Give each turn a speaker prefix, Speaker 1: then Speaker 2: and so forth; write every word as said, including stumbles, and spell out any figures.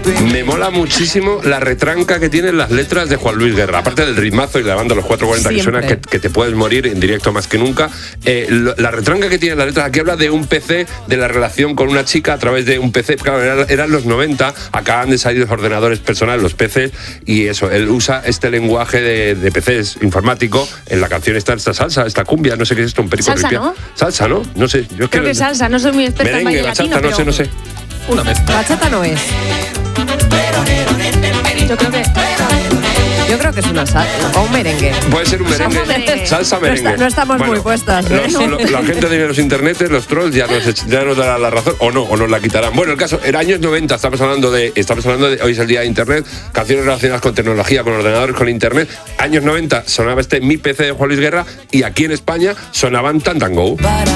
Speaker 1: Me mola muchísimo la retranca que tienen las letras de Juan Luis Guerra, aparte del ritmazo y de la banda Los cuatro cuarenta que suena que, que te puedes morir en directo más que nunca. Eh, lo, la retranca que tienen las letras aquí habla de un P C, de la relación con una chica a través de un P C. Claro, eran, eran los noventa, acaban de salir los ordenadores personales, los P Cs, y eso, él usa este lenguaje de, de P Cs informático. En la canción está esta salsa, esta cumbia, no sé qué es esto, un perico
Speaker 2: salsa,
Speaker 1: ripiado.
Speaker 2: ¿no?
Speaker 1: Salsa, ¿no? No sé. Yo
Speaker 2: creo que, que salsa, no soy muy experta
Speaker 1: merengue,
Speaker 2: en baile
Speaker 1: bachata,
Speaker 2: latino,
Speaker 1: no sé, no sé.
Speaker 3: Una mezcla.
Speaker 4: Bachata no es.
Speaker 2: Yo creo que...
Speaker 4: Yo creo que es una salsa o un merengue.
Speaker 1: Puede ser un merengue.
Speaker 2: merengue.
Speaker 1: Salsa merengue.
Speaker 4: No, está, no estamos
Speaker 1: bueno,
Speaker 4: muy puestas. ¿eh?
Speaker 1: Los, lo, la gente de los internetes, los trolls, ya nos, ya nos dará la razón o no, o nos la quitarán. Bueno, el caso, era años noventa, estamos hablando de, estamos hablando de, hoy es el día de internet, canciones relacionadas con tecnología, con ordenadores, con internet. Años noventa sonaba este Mi P C de Juan Luis Guerra y aquí en España sonaban Tantango.